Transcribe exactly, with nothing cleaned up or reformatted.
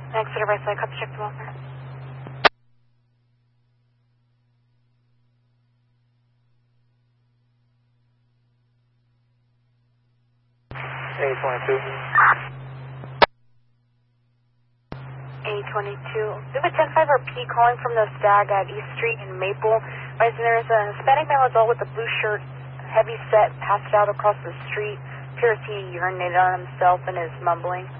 Next to the right side, cut the check to welfare. A twenty-two. A twenty-two. We have a ten five R P calling from the Stag at East Street in Maple. Right, and there's a Hispanic male adult with a blue shirt, heavy set, passed out across the street. Appears he urinated on himself and is mumbling.